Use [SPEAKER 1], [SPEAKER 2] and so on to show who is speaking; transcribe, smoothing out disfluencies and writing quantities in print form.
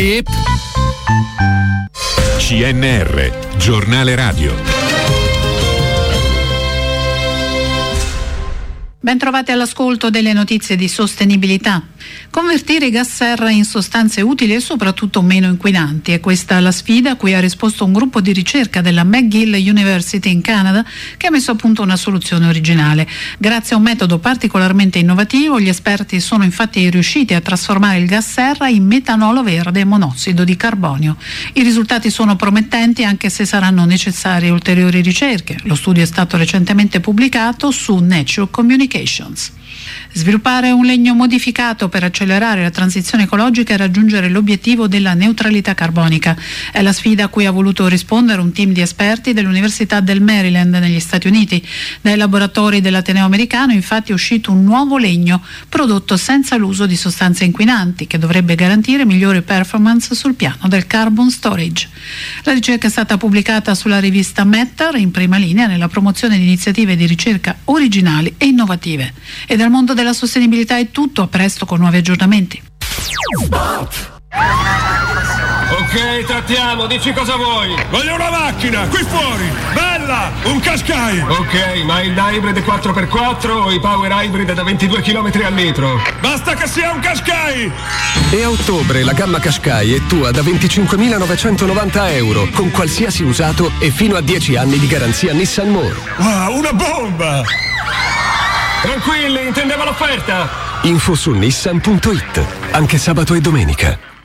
[SPEAKER 1] E CNR, giornale radio.
[SPEAKER 2] Ben trovati all'ascolto delle notizie di sostenibilità. Convertire i gas serra in sostanze utili e soprattutto meno inquinanti. È questa la sfida a cui ha risposto un gruppo di ricerca della McGill University in Canada che ha messo a punto una soluzione originale. Grazie a un metodo particolarmente innovativo, gli esperti sono infatti riusciti a trasformare il gas serra in metanolo verde e monossido di carbonio. I risultati sono promettenti anche se saranno necessarie ulteriori ricerche. Lo studio è stato recentemente pubblicato su Nature Communications. Sviluppare un legno modificato per accelerare la transizione ecologica e raggiungere l'obiettivo della neutralità carbonica. È la sfida a cui ha voluto rispondere un team di esperti dell'Università del Maryland negli Stati Uniti. Dai laboratori dell'Ateneo americano infatti è uscito un nuovo legno prodotto senza l'uso di sostanze inquinanti che dovrebbe garantire migliori performance sul piano del carbon storage. La ricerca è stata pubblicata sulla rivista Matter in prima linea nella promozione di iniziative di ricerca originali e innovative. E dal mondo della sostenibilità è tutto, a presto con nuovi aggiornamenti.
[SPEAKER 3] Ok, trattiamo, dici cosa vuoi.
[SPEAKER 4] Voglio una macchina, qui fuori, bella, un Qashqai.
[SPEAKER 3] Ok, ma il hybrid 4x4 o i power hybrid da 22 km al litro?
[SPEAKER 4] Basta che sia un Qashqai.
[SPEAKER 5] E a ottobre la gamma Qashqai è tua da 25.990 euro, con qualsiasi usato e fino a 10 anni di garanzia Nissan More.
[SPEAKER 4] Wow, una bomba!
[SPEAKER 3] Tranquilli, intendeva l'offerta.
[SPEAKER 5] Info su nissan.it, anche sabato e domenica.